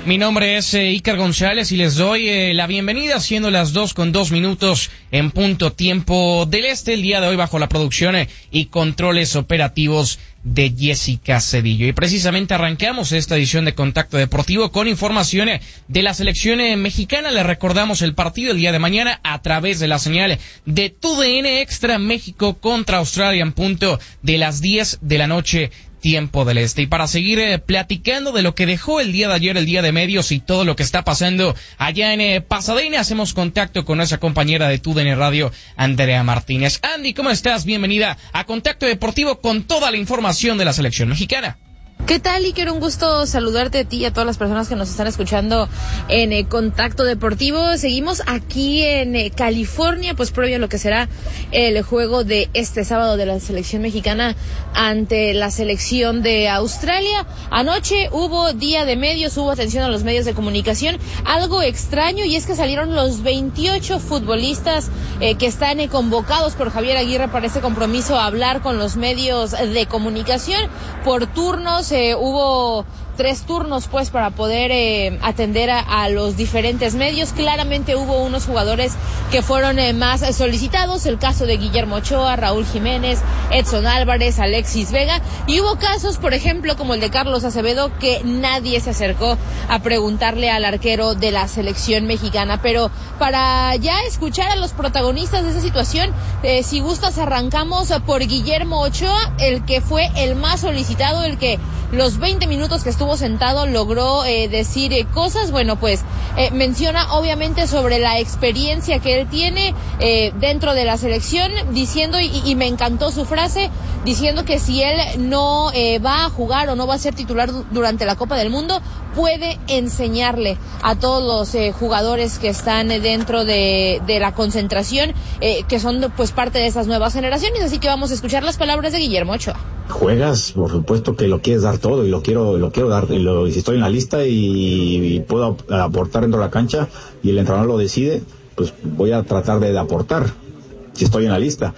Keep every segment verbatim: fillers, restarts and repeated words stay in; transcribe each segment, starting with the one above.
Mi nombre es eh, Iker González y les doy eh, la bienvenida, siendo las dos con dos minutos en punto tiempo del este. El día de hoy bajo la producción eh, y controles operativos de Jessica Cedillo. Y precisamente arrancamos esta edición de Contacto Deportivo con información eh, de la selección eh, mexicana. Les recordamos el partido el día de mañana a través de la señal de Tu D N Extra, México contra Australia en punto de las diez de la noche. Tiempo del Este. Y para seguir eh, platicando de lo que dejó el día de ayer el día de medios y todo lo que está pasando allá en eh, Pasadena, hacemos contacto con nuestra compañera de Tu D N Radio, Andrea Martínez. Andy, ¿cómo estás? Bienvenida a Contacto Deportivo con toda la información de la selección mexicana. ¿Qué tal, Iker? Un gusto saludarte a ti y a todas las personas que nos están escuchando en eh, Contacto Deportivo. Seguimos aquí en eh, California, pues previo a lo que será el juego de este sábado de la selección mexicana ante la selección de Australia. Anoche hubo día de medios, hubo atención a los medios de comunicación. Algo extraño, y es que salieron los veintiocho futbolistas eh, que están eh, convocados por Javier Aguirre para este compromiso a hablar con los medios de comunicación por turnos. Eh, hubo tres turnos pues para poder eh, atender a, a los diferentes medios. Claramente hubo unos jugadores que fueron eh, más solicitados, el caso de Guillermo Ochoa, Raúl Jiménez, Edson Álvarez, Alexis Vega, y hubo casos, por ejemplo, como el de Carlos Acevedo, que nadie se acercó a preguntarle al arquero de la selección mexicana. Pero para ya escuchar a los protagonistas de esa situación, eh, si gustas arrancamos por Guillermo Ochoa, el que fue el más solicitado, el que los veinte minutos que estuvo sentado logró eh, decir eh, cosas. Bueno, pues eh, menciona obviamente sobre la experiencia que él tiene eh, dentro de la selección, diciendo, y, y me encantó su frase, diciendo que si él no eh, va a jugar o no va a ser titular du- durante la Copa del Mundo, puede enseñarle a todos los eh, jugadores que están eh, dentro de, de la concentración, eh, que son pues parte de esas nuevas generaciones. Así que vamos a escuchar las palabras de Guillermo Ochoa. Juegas, por supuesto que lo quieres dar todo y lo quiero lo quiero dar, y, lo, y si estoy en la lista y, y puedo aportar dentro de la cancha y el entrenador lo decide, pues voy a tratar de, de aportar si estoy en la lista.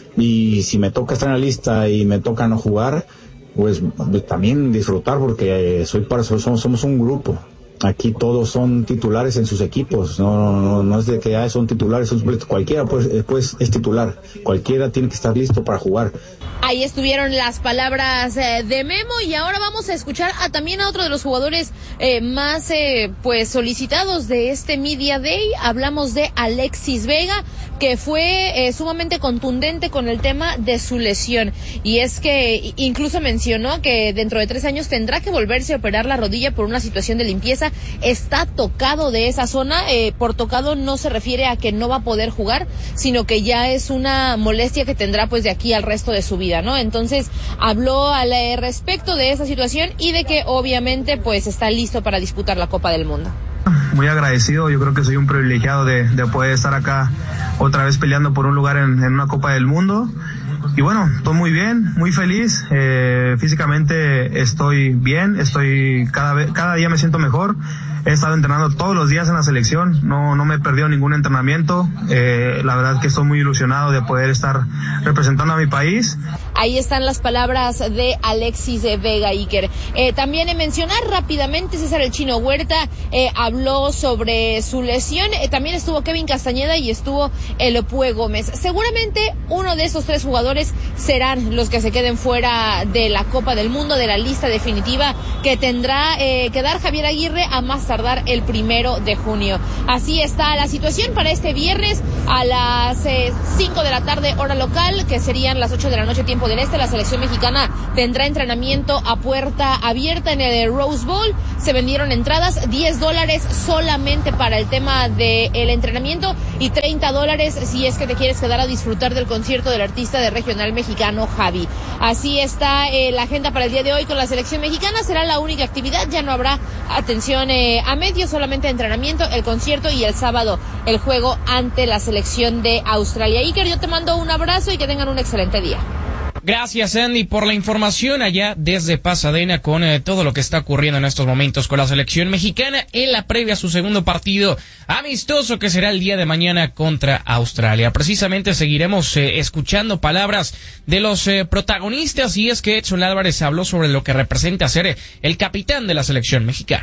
Y si me toca estar en la lista y me toca no jugar, pues, pues también disfrutar, porque soy para somos, somos un grupo. Aquí todos son titulares en sus equipos, no no, no es de que ah, son titulares, son suplentes. Cualquiera pues, pues es titular, cualquiera tiene que estar listo para jugar. Ahí estuvieron las palabras eh, de Memo, y ahora vamos a escuchar a, también a otro de los jugadores eh, más eh, pues solicitados de este Media Day. Hablamos de Alexis Vega, que fue eh, sumamente contundente con el tema de su lesión, y es que incluso mencionó que dentro de tres años tendrá que volverse a operar la rodilla por una situación de limpieza. Está tocado de esa zona, eh, por tocado no se refiere a que no va a poder jugar, sino que ya es una molestia que tendrá pues de aquí al resto de su vida, ¿no? Entonces habló al eh, respecto de esa situación y de que obviamente pues está listo para disputar la Copa del Mundo. Muy agradecido, yo creo que soy un privilegiado de, de poder estar acá otra vez peleando por un lugar en, en una Copa del Mundo. Y bueno, estoy muy bien, muy feliz, eh, físicamente estoy bien, estoy cada vez, cada día me siento mejor. He estado entrenando todos los días en la selección, no, no me he perdido ningún entrenamiento. Eh, la verdad que estoy muy ilusionado de poder estar representando a mi país. Ahí están las palabras de Alexis Vega, Iker. Eh, también he mencionar rápidamente, César el Chino Huerta eh, habló sobre su lesión. Eh, también estuvo Kevin Castañeda y estuvo el Pue Gómez. Seguramente uno de esos tres jugadores serán los que se queden fuera de la Copa del Mundo, de la lista definitiva que tendrá eh, que dar Javier Aguirre a más tardar el primero de junio. Así está la situación para este viernes a las eh, cinco de la tarde hora local, que serían las ocho de la noche tiempo del este. La selección mexicana tendrá entrenamiento a puerta abierta en el Rose Bowl. Se vendieron entradas, diez dólares solamente para el tema del entrenamiento y treinta dólares si es que te quieres quedar a disfrutar del concierto del artista de regional mexicano Javi. Así está eh, la agenda para el día de hoy con la selección mexicana. Será la única actividad, ya no habrá atención eh, a medios, solamente entrenamiento, el concierto y el sábado el juego ante la selección de Australia. Iker, yo te mando un abrazo y que tengan un excelente día. Gracias, Andy, por la información allá desde Pasadena con eh, todo lo que está ocurriendo en estos momentos con la selección mexicana en la previa a su segundo partido amistoso que será el día de mañana contra Australia. Precisamente seguiremos eh, escuchando palabras de los eh, protagonistas, y es que Edson Álvarez habló sobre lo que representa ser eh, el capitán de la selección mexicana.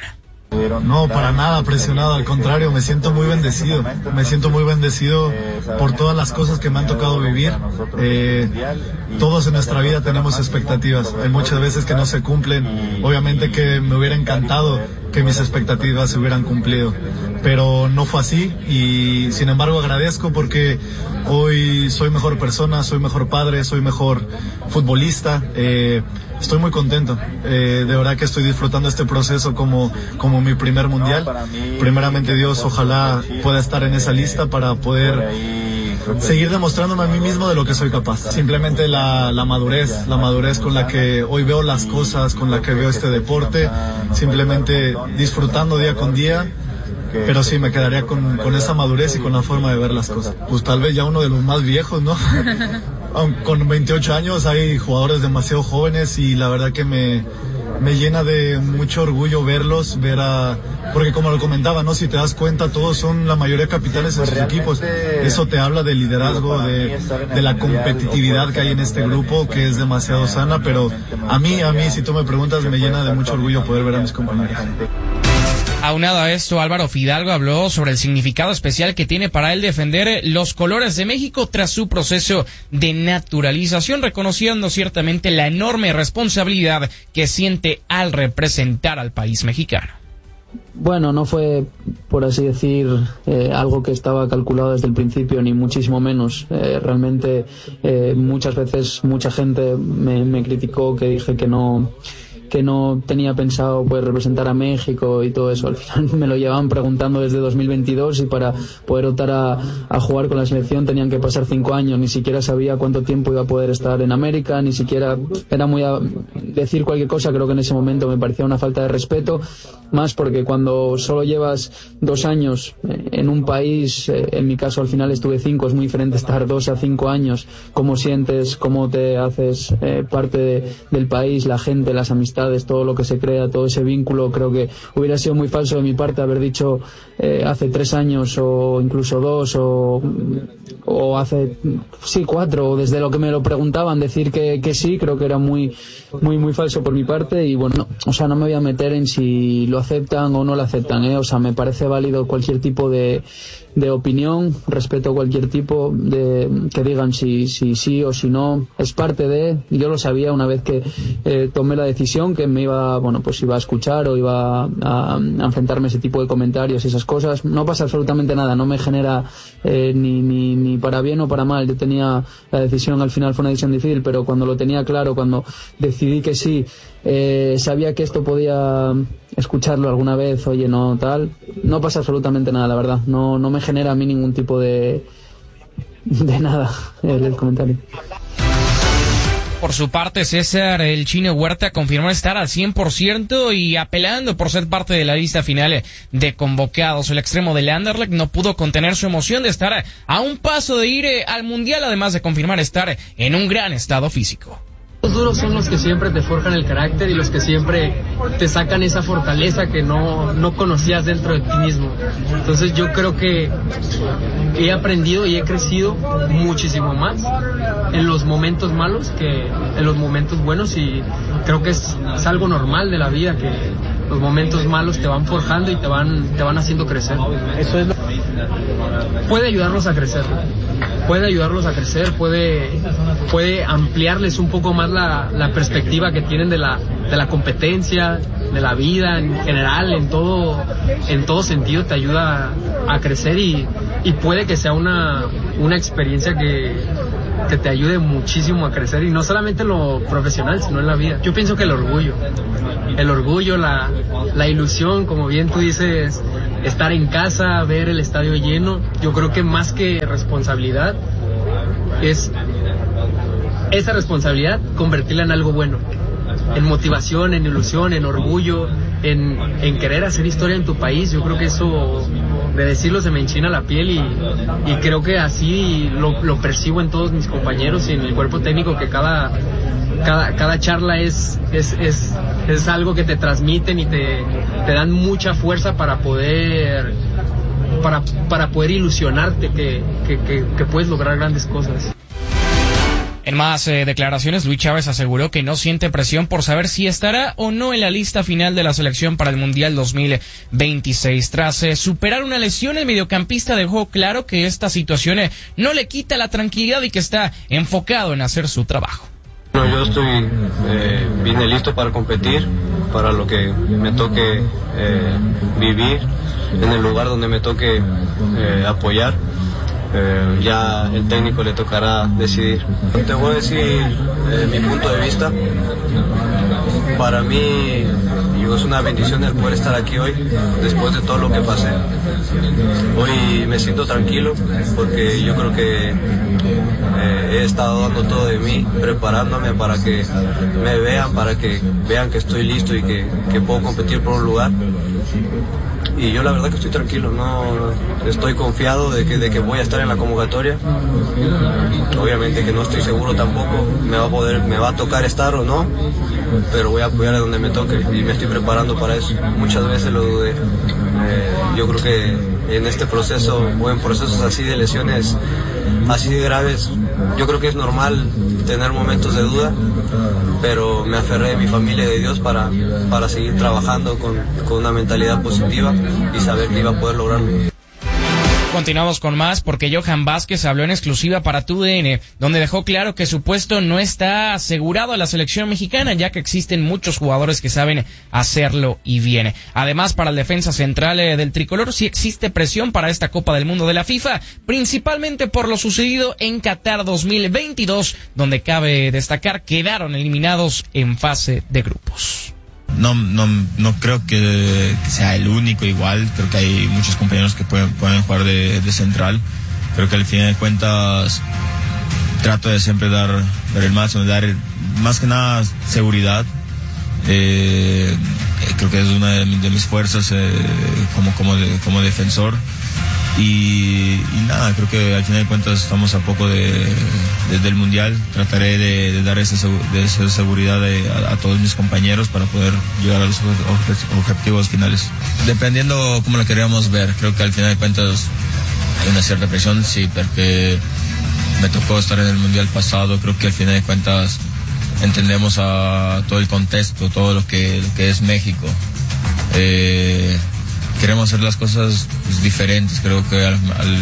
No, para nada presionado, al contrario, me siento muy bendecido, me siento muy bendecido por todas las cosas que me han tocado vivir. Eh, todos en nuestra vida tenemos expectativas, hay muchas veces que no se cumplen, obviamente que me hubiera encantado que mis expectativas se hubieran cumplido, pero no fue así y sin embargo agradezco porque hoy soy mejor persona, soy mejor padre, soy mejor futbolista. eh, Estoy muy contento, eh, de verdad que estoy disfrutando este proceso como, como mi primer mundial. Primeramente Dios, ojalá pueda estar en esa lista para poder seguir demostrándome a mí mismo de lo que soy capaz. Simplemente la, la madurez, la madurez con la que hoy veo las cosas, con la que veo este deporte, simplemente disfrutando día con día. Pero sí, me quedaría con, con esa madurez y con la forma de ver las cosas. Pues tal vez ya uno de los más viejos, ¿no? Con veintiocho años hay jugadores demasiado jóvenes y la verdad que me, me llena de mucho orgullo verlos, ver a... Porque como lo comentaba, ¿no? Si te das cuenta, todos son la mayoría capitanes en sus equipos. Eso te habla del liderazgo, de, de la competitividad que hay en este grupo, que es demasiado sana, pero a mí, a mí, si tú me preguntas, me llena de mucho orgullo poder ver a mis compañeros. Aunado a esto, Álvaro Fidalgo habló sobre el significado especial que tiene para él defender los colores de México tras su proceso de naturalización, reconociendo ciertamente la enorme responsabilidad que siente al representar al país mexicano. Bueno, no fue, por así decir, eh, algo que estaba calculado desde el principio, ni muchísimo menos. Eh, realmente, eh, muchas veces mucha gente me, me criticó que dije que no... que no tenía pensado pues representar a México y todo eso. Al final me lo llevaban preguntando desde dos mil veintidós y para poder optar a, a jugar con la selección tenían que pasar cinco años. Ni siquiera sabía cuánto tiempo iba a poder estar en América, ni siquiera era muy a decir cualquier cosa. Creo que en ese momento me parecía una falta de respeto, más porque cuando solo llevas dos años en un país, en mi caso al final estuve cinco, es muy diferente estar dos a cinco años, cómo sientes, cómo te haces eh, parte de, del país, la gente, las amistades, todo lo que se crea, todo ese vínculo. Creo que hubiera sido muy falso de mi parte haber dicho eh, hace tres años o incluso dos o, o hace sí cuatro o desde lo que me lo preguntaban decir que, que sí. Creo que era muy muy muy falso por mi parte y bueno, no, o sea, no me voy a meter en si lo aceptan o no lo aceptan, ¿eh? O sea, me parece válido cualquier tipo de de opinión, respeto cualquier tipo de que digan si si sí o si no, es parte de, yo lo sabía una vez que eh, tomé la decisión que me iba, bueno, pues iba a escuchar o iba a, a, a enfrentarme a ese tipo de comentarios y esas cosas. No pasa absolutamente nada, no me genera eh, ni, ni, ni para bien o para mal. Yo tenía la decisión, al final fue una decisión difícil, pero cuando lo tenía claro, cuando decidí que sí, eh, sabía que esto podía escucharlo alguna vez, oye, no tal, no pasa absolutamente nada, la verdad. No, no me genera a mí ningún tipo de de nada el, el comentario. Por su parte, César el Chino Huerta confirmó estar al cien por ciento y apelando por ser parte de la lista final de convocados. El extremo del Anderlecht no pudo contener su emoción de estar a un paso de ir al Mundial, además de confirmar estar en un gran estado físico. Los duros son los que siempre te forjan el carácter y los que siempre te sacan esa fortaleza que no, no conocías dentro de ti mismo. Entonces yo creo que he aprendido y he crecido muchísimo más en los momentos malos que en los momentos buenos, y creo que es, es algo normal de la vida, que los momentos malos te van forjando y te van, te van haciendo crecer. Eso es lo... Puede ayudarlos a crecer. Puede ayudarlos a crecer, puede, puede ampliarles un poco más la, la perspectiva que tienen de la, de la competencia, de la vida en general, en todo, en todo sentido te ayuda a, a crecer y, y puede que sea una, una experiencia que, que te ayude muchísimo a crecer, y no solamente en lo profesional, sino en la vida. Yo pienso que el orgullo, el orgullo, la, la ilusión, como bien tú dices, estar en casa, ver el estadio lleno, yo creo que más que responsabilidad es esa responsabilidad convertirla en algo bueno, en motivación, en ilusión, en orgullo, en, en querer hacer historia en tu país. Yo creo que eso, de decirlo, se me enchina la piel, y, y creo que así lo, lo percibo en todos mis compañeros y en el cuerpo técnico, que cada Cada, cada charla es, es, es, es algo que te transmiten y te, te dan mucha fuerza para poder, para, para poder ilusionarte que, que, que, que puedes lograr grandes cosas. En más eh, declaraciones, Luis Chávez aseguró que no siente presión por saber si estará o no en la lista final de la selección para el Mundial dos mil veintiséis. Tras eh, superar una lesión, el mediocampista dejó claro que esta situación eh, no le quita la tranquilidad y que está enfocado en hacer su trabajo. Bueno, yo estoy, eh, vine listo para competir, para lo que me toque eh, vivir, en el lugar donde me toque eh, apoyar. Eh, ya el técnico le tocará decidir. Te voy a decir eh, mi punto de vista. Para mí digo, es una bendición el poder estar aquí hoy, después de todo lo que pasé. Hoy me siento tranquilo porque yo creo que eh, he estado dando todo de mí, preparándome para que me vean, para que vean que estoy listo y que, que puedo competir por un lugar. Y yo la verdad que estoy tranquilo, no estoy confiado de que, de que voy a estar en la convocatoria. Obviamente que no estoy seguro tampoco, me va a poder, me va a tocar estar o no, pero voy a apoyar a donde me toque y me estoy preparando para eso. Muchas veces lo dudé. Eh, yo creo que en este proceso o en procesos así de lesiones así de graves, yo creo que es normal tener momentos de duda, pero me aferré de mi familia y de Dios para, para seguir trabajando con, con una mentalidad positiva y saber que iba a poder lograrlo. Continuamos con más porque Johan Vázquez habló en exclusiva para T U D N, donde dejó claro que su puesto no está asegurado a la selección mexicana, ya que existen muchos jugadores que saben hacerlo y bien. Además, para el defensa central eh, del tricolor sí existe presión para esta Copa del Mundo de la FIFA, principalmente por lo sucedido en Qatar dos mil veintidós, donde cabe destacar quedaron eliminados en fase de grupos. No, no, no creo que, que sea el único igual, creo que hay muchos compañeros que pueden, pueden jugar de, de central. Creo que al fin de cuentas trato de siempre dar, dar el máximo, dar más que nada seguridad. Eh, creo que es una de, de mis fuerzas eh, como, como, de, como defensor. Y, y nada, creo que al final de cuentas estamos a poco de, de, del Mundial. Trataré de, de dar esa, de esa seguridad de, a, a todos mis compañeros para poder llegar a los objetivos finales. Dependiendo cómo lo queríamos ver, creo que al final de cuentas hay una cierta presión, sí, porque me tocó estar en el Mundial pasado. Creo que al final de cuentas entendemos a todo el contexto, todo lo que, lo que es México. Eh, Queremos hacer las cosas pues, diferentes, creo que al, al,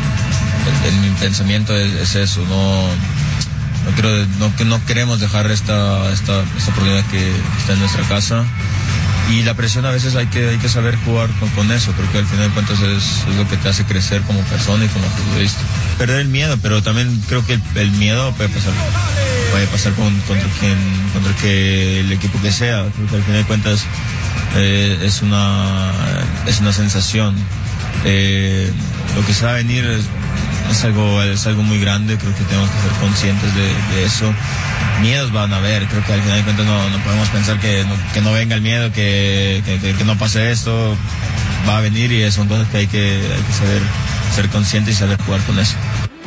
en mi pensamiento es, es eso, no, no, quiero, no, no queremos dejar esta, esta, esta oportunidad que está en nuestra casa, y la presión a veces hay que, hay que saber jugar con, con eso, creo que al final de cuentas es, es lo que te hace crecer como persona y como futbolista. Perder el miedo, pero también creo que el, el miedo puede pasar, puede pasar con, contra, quien, contra que el equipo que sea, creo que al final de cuentas Eh, es una es una sensación. Eh, lo que se va a venir es, es algo es algo muy grande. Creo que tenemos que ser conscientes de, de eso. Miedos van a haber, creo que al final de cuentas no, no podemos pensar que no, que no venga el miedo, que, que, que no pase esto. Va a venir y son cosas que hay que, hay que saber ser conscientes y saber jugar con eso.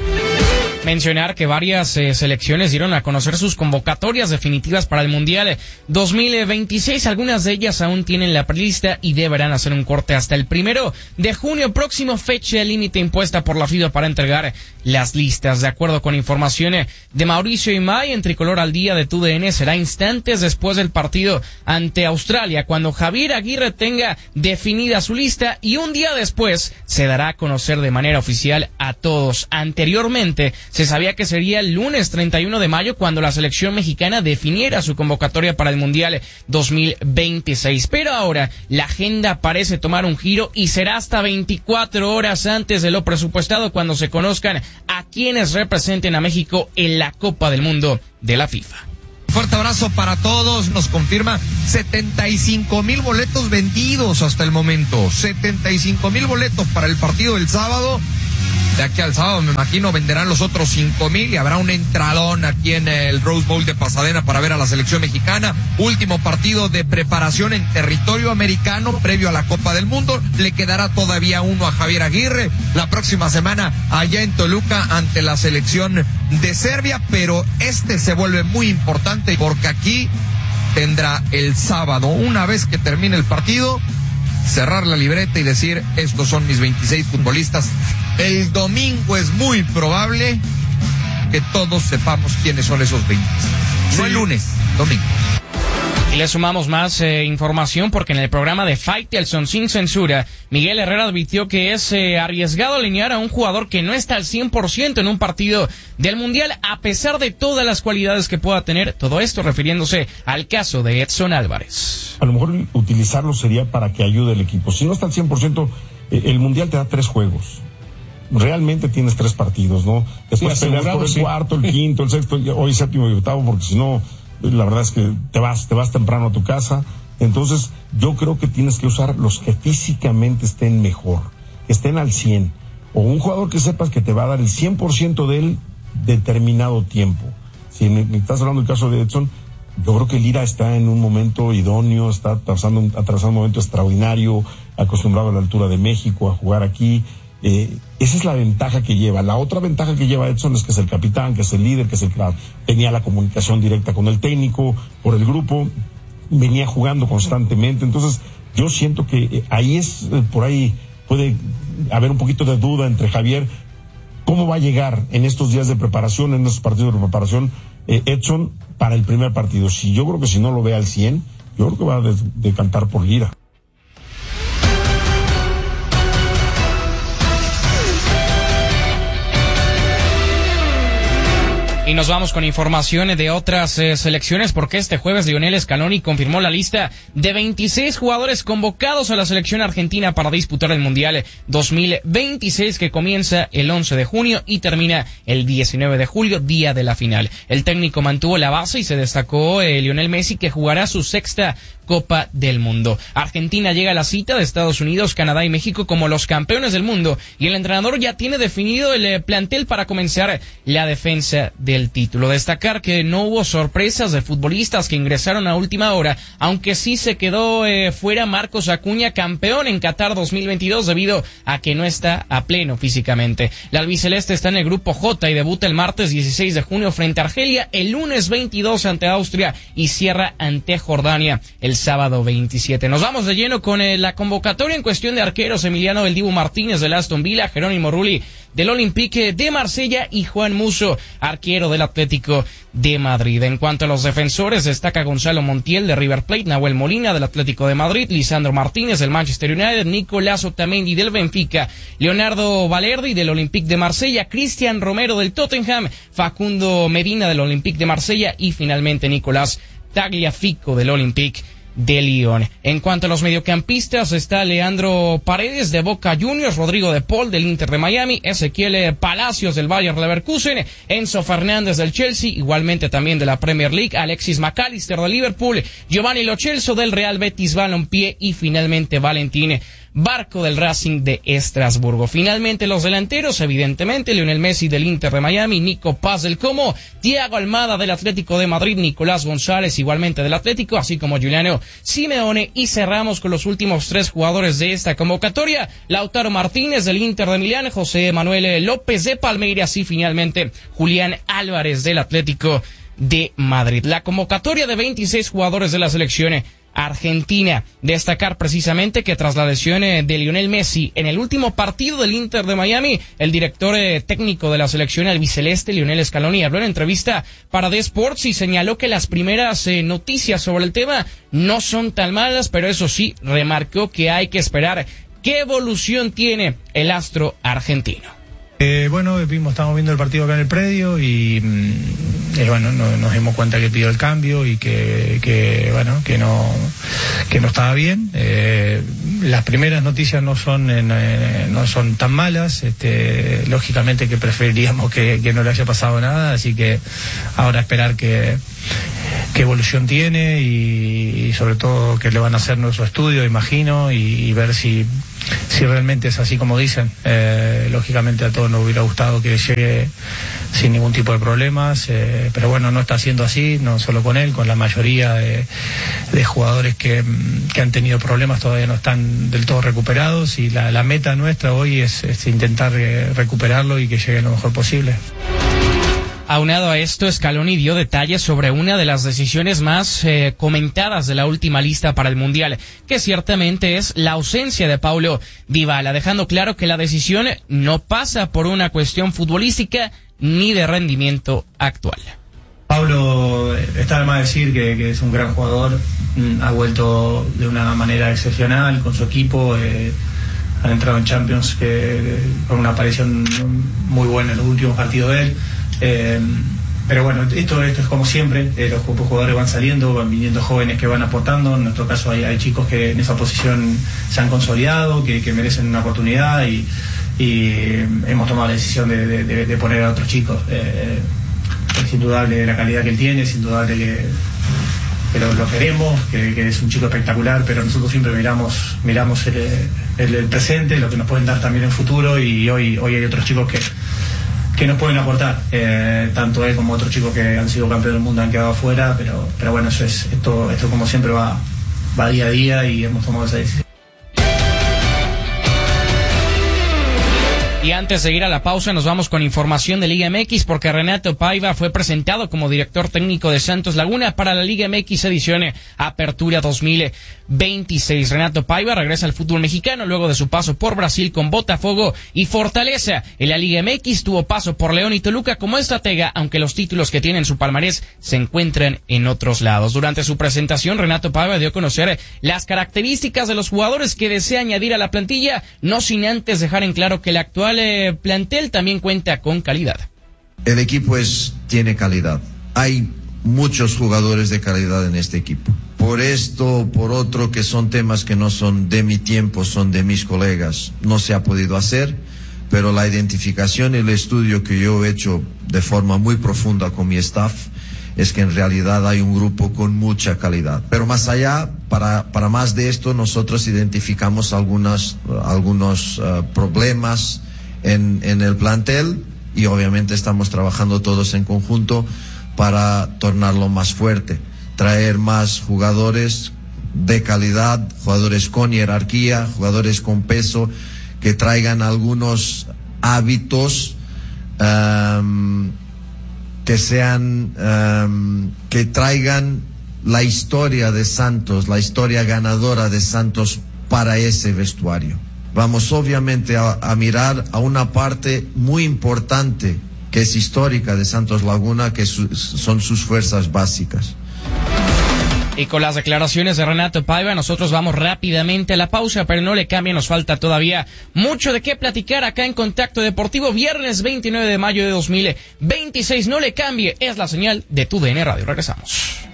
Mencionar que varias eh, selecciones dieron a conocer sus convocatorias definitivas para el Mundial dos mil veintiséis. Algunas de ellas aún tienen la prelista y deberán hacer un corte hasta el primero de junio próximo, fecha límite impuesta por la FIFA para entregar las listas. De acuerdo con información de Mauricio Imay en Tricolor al Día de T U D N, será instantes después del partido ante Australia cuando Javier Aguirre tenga definida su lista, y un día después se dará a conocer de manera oficial a todos. Anteriormente se sabía que sería el lunes treinta y uno de mayo cuando la selección mexicana definiera su convocatoria para el Mundial dos mil veintiséis. Pero ahora la agenda parece tomar un giro y será hasta veinticuatro horas antes de lo presupuestado cuando se conozcan a quienes representen a México en la Copa del Mundo de la FIFA. Fuerte abrazo para todos. Nos confirma setenta y cinco mil boletos vendidos hasta el momento. setenta y cinco mil boletos para el partido del sábado. De aquí al sábado, me imagino, venderán los otros cinco mil y habrá un entradón aquí en el Rose Bowl de Pasadena para ver a la selección mexicana. Último partido de preparación en territorio americano previo a la Copa del Mundo. Le quedará todavía uno a Javier Aguirre la próxima semana allá en Toluca ante la selección de Serbia, pero este se vuelve muy importante porque aquí tendrá el sábado, una vez que termine el partido, cerrar la libreta y decir, estos son mis veintiséis futbolistas. El domingo es muy probable que todos sepamos quiénes son esos veinte. No el lunes, domingo. Y le sumamos más eh, información porque en el programa de Faitelson Sin Censura, Miguel Herrera advirtió que es eh, arriesgado alinear a un jugador que no está al cien por ciento en un partido del Mundial, a pesar de todas las cualidades que pueda tener. Todo esto refiriéndose al caso de Edson Álvarez. A lo mejor utilizarlo sería para que ayude al equipo. Si no está al cien por ciento, eh, el Mundial te da tres juegos. Realmente tienes tres partidos, ¿no? Después sí, peleas por el sí. cuarto, el quinto, el sexto, hoy séptimo y octavo, porque si no, la verdad es que te vas, te vas temprano a tu casa. Entonces, yo creo que tienes que usar los que físicamente estén mejor, que estén al cien, o un jugador que sepas que te va a dar el cien por ciento de él determinado tiempo. Si me, me estás hablando del caso de Edson, yo creo que Lira está en un momento idóneo, está atravesando, atravesando un momento extraordinario, acostumbrado a la altura de México, a jugar aquí. Eh, esa es la ventaja que lleva. La otra ventaja que lleva Edson es que es el capitán, que es el líder, que es el que tenía la comunicación directa con el técnico, por el grupo, venía jugando constantemente. Entonces, yo siento que ahí es, por ahí puede haber un poquito de duda entre Javier, cómo va a llegar en estos días de preparación, en estos partidos de preparación, eh, Edson para el primer partido. Si yo creo que si no lo ve al cien, yo creo que va a decantar por Lira. Y nos vamos con informaciones de otras eh, selecciones, porque este jueves Lionel Scaloni confirmó la lista de veintiséis jugadores convocados a la selección argentina para disputar el Mundial dos mil veintiséis, que comienza el once de junio y termina el diecinueve de julio, día de la final. El técnico mantuvo la base y se destacó eh, Lionel Messi, que jugará su sexta Copa del Mundo. Argentina llega a la cita de Estados Unidos, Canadá y México como los campeones del mundo, y el entrenador ya tiene definido el eh, plantel para comenzar la defensa del título. Destacar que no hubo sorpresas de futbolistas que ingresaron a última hora, aunque sí se quedó eh, fuera Marcos Acuña, campeón en Qatar dos mil veintidós, debido a que no está a pleno físicamente. La albiceleste está en el grupo J y debuta el martes dieciséis de junio frente a Argelia, el lunes veintidós ante Austria y cierra ante Jordania el sábado veintisiete. Nos vamos de lleno con eh, la convocatoria en cuestión de arqueros: Emiliano del Dibu Martínez del Aston Villa, Jerónimo Rulli del Olympique de Marsella y Juan Musso, arquero del Atlético de Madrid. En cuanto a los defensores, destaca Gonzalo Montiel de River Plate, Nahuel Molina del Atlético de Madrid, Lisandro Martínez del Manchester United, Nicolás Otamendi del Benfica, Leonardo Valerdi del Olympique de Marsella, Cristian Romero del Tottenham, Facundo Medina del Olympique de Marsella y finalmente Nicolás Tagliafico del Olympique de Lyon. En cuanto a los mediocampistas, está Leandro Paredes de Boca Juniors, Rodrigo de Paul del Inter de Miami, Ezequiel Palacios del Bayer Leverkusen, Enzo Fernández del Chelsea, igualmente también de la Premier League, Alexis McAllister de Liverpool, Giovanni Lo Celso del Real Betis Balompié y finalmente Valentín Barco del Racing de Estrasburgo. Finalmente los delanteros, evidentemente Lionel Messi del Inter de Miami, Nico Paz del Como, Thiago Almada del Atlético de Madrid, Nicolás González igualmente del Atlético, así como Giuliano Simeone. Y cerramos con los últimos tres jugadores de esta convocatoria: Lautaro Martínez del Inter de Milán, José Manuel López de Palmeiras y finalmente Julián Álvarez del Atlético de Madrid. La convocatoria de veintiséis jugadores de la selección argentina. Destacar precisamente que tras la lesión eh, de Lionel Messi en el último partido del Inter de Miami, el director eh, técnico de la selección albiceleste, Lionel Scaloni, habló en entrevista para The Sports y señaló que las primeras eh, noticias sobre el tema no son tan malas, pero eso sí, remarcó que hay que esperar qué evolución tiene el astro argentino. Eh, bueno, vimos, estamos viendo el partido acá en el predio y mm, eh, bueno, no, nos dimos cuenta que pidió el cambio y que, que bueno, que no, que no estaba bien. Eh, las primeras noticias no son, en, eh, no son tan malas. Este, lógicamente que preferiríamos que, que no le haya pasado nada, así que ahora esperar que qué evolución tiene y, y sobre todo que le van a hacer nuestro estudio, imagino, y, y ver si si realmente es así como dicen. Eh, lógicamente a todos nos hubiera gustado que llegue sin ningún tipo de problemas, eh, pero bueno, no está siendo así, no solo con él, con la mayoría de, de jugadores que, que han tenido problemas todavía no están del todo recuperados y la, la meta nuestra hoy es, es intentar eh, recuperarlo y que llegue lo mejor posible. Aunado a esto, Scaloni dio detalles sobre una de las decisiones más eh, comentadas de la última lista para el Mundial, que ciertamente es la ausencia de Paulo Dybala, dejando claro que la decisión no pasa por una cuestión futbolística ni de rendimiento actual. Pablo, está de más decir que, que es un gran jugador, ha vuelto de una manera excepcional con su equipo, eh, han entrado en Champions que, con una aparición muy buena en los últimos partidos de él, eh, pero bueno, esto, esto es como siempre, eh, los jugadores van saliendo, van viniendo jóvenes que van aportando, en nuestro caso hay, hay chicos que en esa posición se han consolidado, que, que merecen una oportunidad y, y hemos tomado la decisión de, de, de poner a otros chicos. Eh, es indudable la calidad que él tiene, es indudable que, que lo, lo queremos, que, que es un chico espectacular, pero nosotros siempre miramos miramos el, el, el presente, lo que nos pueden dar también en el futuro, y hoy hoy hay otros chicos que, que nos pueden aportar, eh, tanto él como otros chicos que han sido campeones del mundo han quedado afuera, pero pero bueno, eso es esto esto como siempre va, va día a día y hemos tomado esa decisión. Y antes de ir a la pausa, nos vamos con información de Liga M X, porque Renato Paiva fue presentado como director técnico de Santos Laguna para la Liga M X edición Apertura dos mil veintiséis. Renato Paiva regresa al fútbol mexicano luego de su paso por Brasil con Botafogo y Fortaleza. En la Liga M X tuvo paso por León y Toluca como estratega, aunque los títulos que tiene en su palmarés se encuentran en otros lados. Durante su presentación, Renato Paiva dio a conocer las características de los jugadores que desea añadir a la plantilla, no sin antes dejar en claro que el actual eh, plantel también cuenta con calidad. El equipo es, tiene calidad. Hay muchos jugadores de calidad en este equipo. Por esto, por otro, que son temas que no son de mi tiempo, son de mis colegas, no se ha podido hacer, pero la identificación y el estudio que yo he hecho de forma muy profunda con mi staff es que en realidad hay un grupo con mucha calidad. Pero más allá, para, para más de esto, nosotros identificamos algunas, algunos uh, problemas en, en el plantel, y obviamente estamos trabajando todos en conjunto para tornarlo más fuerte, traer más jugadores de calidad, jugadores con jerarquía, jugadores con peso, que traigan algunos hábitos um, que sean, um, que traigan la historia de Santos, la historia ganadora de Santos para ese vestuario. Vamos obviamente a, a mirar a una parte muy importante que es histórica de Santos Laguna, que su, son sus fuerzas básicas. Y con las declaraciones de Renato Paiva, nosotros vamos rápidamente a la pausa, pero no le cambien, nos falta todavía mucho de qué platicar acá en Contacto Deportivo, viernes veintinueve de mayo de dos mil veintiséis. No le cambie, es la señal de tu D N Radio. Regresamos.